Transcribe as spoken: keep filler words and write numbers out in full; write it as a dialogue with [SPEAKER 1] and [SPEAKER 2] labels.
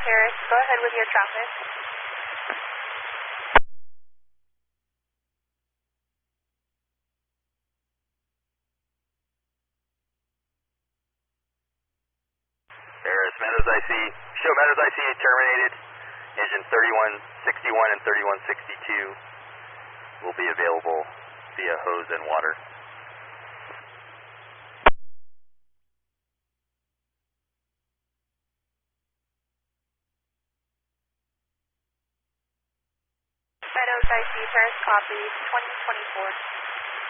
[SPEAKER 1] Harris, go ahead with your traffic.
[SPEAKER 2] Harris, Meadows I C, show Meadows I C terminated. Engine thirty-one sixty-one and thirty-one sixty-two will be available via hose and water.
[SPEAKER 1] Meadows I C, Paris copy, twenty twenty-four.